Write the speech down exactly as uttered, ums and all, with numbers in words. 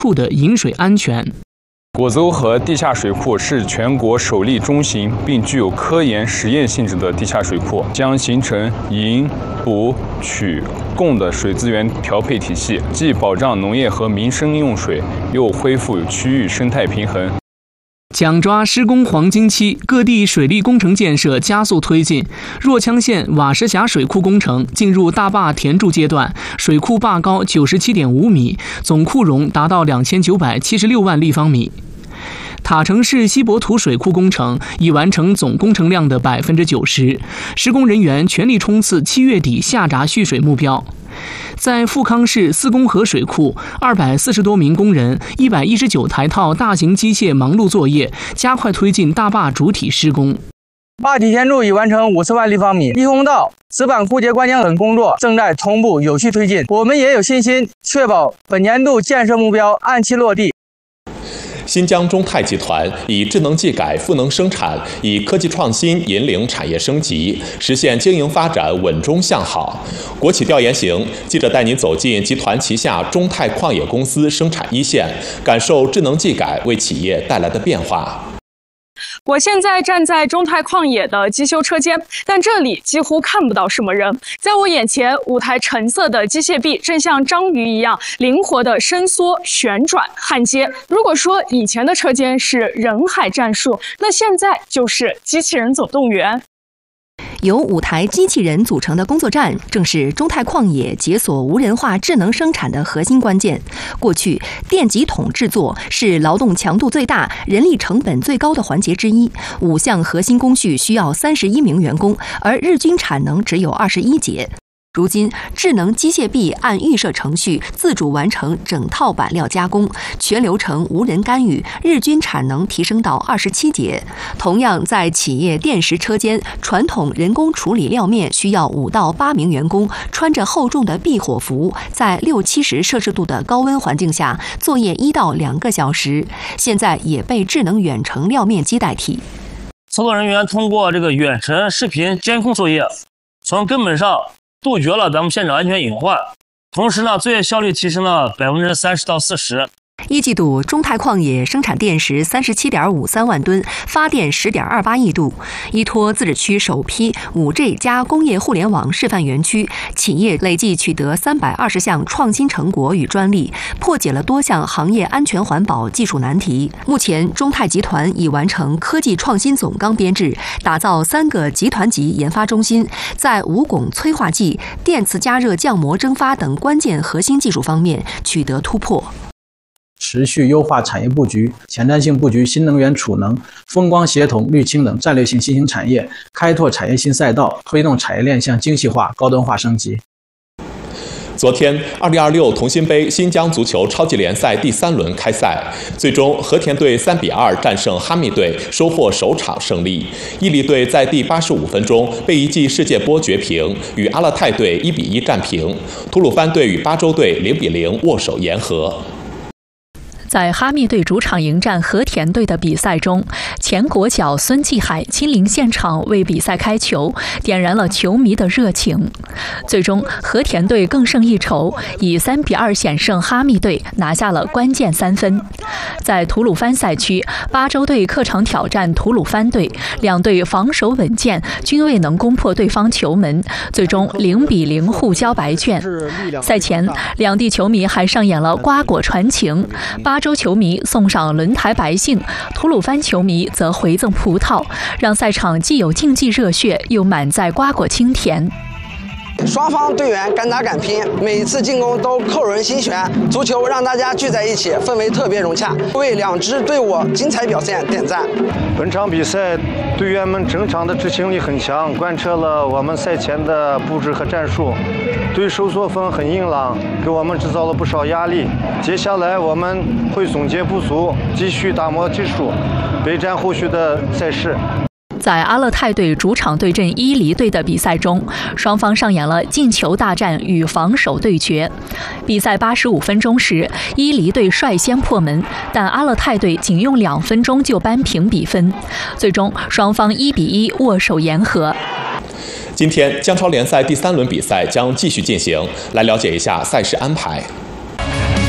库的饮水安全。 果邹河地下水库是全国首例中型并具有科研实验性质的地下水库，将形成引、补、取、供的水资源调配体系，既保障农业和民生用水，又恢复区域生态平衡。 抢抓施工黄金期，各地水利工程建设加速推进。若羌县瓦石峡水库工程进入大坝填筑阶段，水库坝高九十七点五米，总库容达到两千九百七十六万立方米。塔城市西博图水库工程已完成总工程量的百分之九十，施工人员全力冲刺七月底下闸蓄水目标。在富康市四公河水库，二百四十多名工人、一百一十九台套大型机械忙碌作业，加快推进大坝主体施工。 坝体填筑已完成五十万立方米，一洪道、石板枯竭关键等工作正在同步有序推进。我们也有信心确保本年度建设目标按期落地。 新疆中泰集团以智能技改赋能生产，以科技创新引领产业升级，实现经营发展稳中向好。国企调研行，记者带您走进集团旗下中泰矿业公司生产一线，感受智能技改为企业带来的变化。 我现在站在中泰矿业的机修车间，但这里几乎看不到什么人。在我眼前，五台橙色的机械臂正像章鱼一样灵活地伸缩、旋转、焊接。如果说以前的车间是人海战术，那现在就是机器人总动员。 由五台机器人组成的工作站，正是中泰矿业解锁无人化智能生产的核心关键。过去，电极筒制作是劳动强度最大、人力成本最高的环节之一，五项核心工序需要三十一名员工，而日均产能只有二十一节。如今，智能机械臂按预设程序自主完成整套板料加工，全流程无人干预，日均产能提升到二十七节。同样，在企业电石车间，传统人工处理料面需要五到八名员工，穿着厚重的避火服，在六七十摄氏度的高温环境下作业一到两个小时。现在也被智能远程料面机代替。 操作人员通过这个远程视频监控作业，从根本上杜绝了咱们现场安全隐患，同时呢，作业效率提升了百分之三十到四十。 一季度，中泰矿业生产电石三十七点五三万吨，发电十点二八亿度。依托自治区首批五 G 加工业互联网示范园区，企业累计取得三百二十项创新成果与专利，破解了多项行业安全环保技术难题。目前，中泰集团已完成科技创新总纲编制，打造三个集团级研发中心，在无汞催化剂、电磁加热降膜蒸发等关键核心技术方面取得突破。 持续优化产业布局，前瞻性布局新能源储能、风光协同、绿氢等战略性新兴产业，开拓产业新赛道，推动产业链向精细化、高端化升级。 昨天，二零二六同心杯新疆足球超级联赛第三轮开赛，最终和田队三比二战胜哈密队，收获首场胜利。伊犁队在第八十五分钟被一记世界波绝平，与阿勒泰队一比一战平。吐鲁番队与巴州队零比零握手言和。 在哈密队主场迎战和田队的比赛中，前国脚孙继海亲临现场为比赛开球，点燃了球迷的热情。最终，和田队更胜一筹，以三比二险胜哈密队，拿下了关键三分。在吐鲁番赛区，巴州队客场挑战吐鲁番队，两队防守稳健，均未能攻破对方球门，最终零比零互交白卷。赛前，两地球迷还上演了瓜果传情，巴州球迷送上轮台白杏，吐鲁番球迷则回赠葡萄，让赛场既有竞技热血，又满载瓜果清甜。 双方队员敢打敢拼，每一次进攻都扣人心弦。足球让大家聚在一起，氛围特别融洽，为两支队伍精彩表现点赞。 本场比赛，队员们整场的执行力很强，贯彻了我们赛前的布置和战术。对手作风很硬朗，给我们制造了不少压力。接下来我们会总结不足，继续打磨技术，备战后续的赛事。 在阿勒泰队主场对阵伊犁队的比赛中，双方上演了进球大战与防守对决。比赛八十五分钟时，伊犁队率先破门，但阿勒泰队仅用两分钟就扳平比分，最终双方一比一握手言和。 今天江超联赛第三轮比赛将继续进行，来了解一下赛事安排。